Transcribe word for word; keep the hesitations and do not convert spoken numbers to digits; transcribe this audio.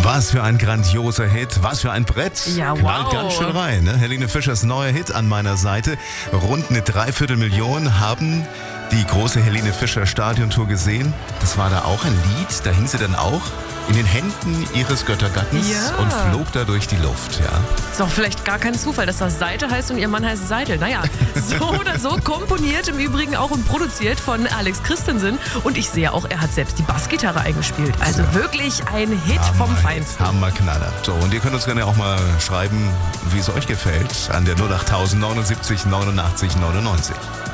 Was für ein grandioser Hit, was für ein Brett. Ja, wow. Knallt ganz schön rein. Ne? Helene Fischers neuer Hit an meiner Seite. Rund eine Dreiviertelmillion haben die große Helene Fischer Stadiontour gesehen. Das war da auch ein Lied, da hing sie dann auch in den Händen ihres Göttergattens Ja. und flog da durch die Luft. Ja. Ist auch vielleicht gar kein Zufall, dass das Seite heißt und ihr Mann heißt Seidel. Naja, so oder so, komponiert im Übrigen auch und produziert von Alex Christensen. Und ich sehe auch, er hat selbst die Bassgitarre eingespielt. Also Ja. wirklich ein Hit vom Hammer, Feinsten. Hammerknaller. So, und ihr könnt uns gerne auch mal schreiben, wie es euch gefällt, an der null acht neunundsiebzig neunundachtzig neunundneunzig.